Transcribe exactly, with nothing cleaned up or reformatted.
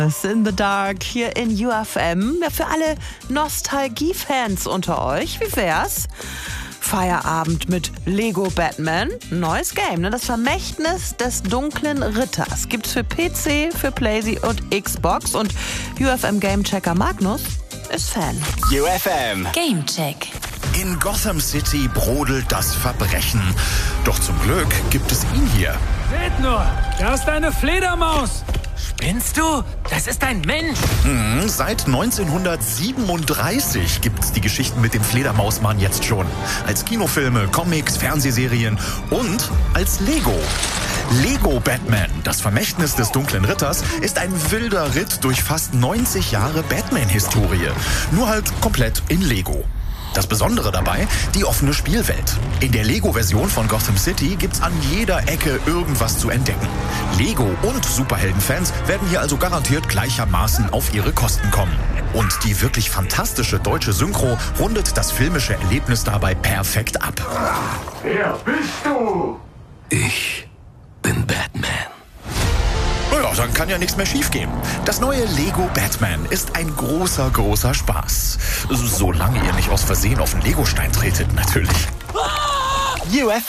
In the Dark hier in U F M. Ja, für alle Nostalgie-Fans unter euch, wie wär's? Feierabend mit Lego Batman. Neues Game, ne? Das Vermächtnis des dunklen Ritters. Gibt's für P C, für PlayStation und Xbox. Und U F M Gamechecker Magnus ist Fan. U F M Gamecheck. In Gotham City brodelt das Verbrechen. Doch zum Glück gibt es ihn hier. Seht nur, da ist eine Fledermaus. Spinnst du? Das ist ein Mensch. Mhm, seit neunzehnhundertsiebenunddreißig gibt's die Geschichten mit dem Fledermausmann jetzt schon. Als Kinofilme, Comics, Fernsehserien und als Lego. Lego Batman, das Vermächtnis des dunklen Ritters, ist ein wilder Ritt durch fast neunzig Jahre Batman-Historie. Nur halt komplett in Lego. Das Besondere dabei, die offene Spielwelt. In der Lego-Version von Gotham City gibt's an jeder Ecke irgendwas zu entdecken. Lego und Superheldenfans werden hier also garantiert gleichermaßen auf ihre Kosten kommen. Und die wirklich fantastische deutsche Synchro rundet das filmische Erlebnis dabei perfekt ab. Wer bist du? Ich bin Batman. Naja, dann kann ja nichts mehr schiefgehen. Das neue Lego Batman ist ein großer, großer Spaß. Solange ihr nicht aus Versehen auf einen Legostein tretet, natürlich. U F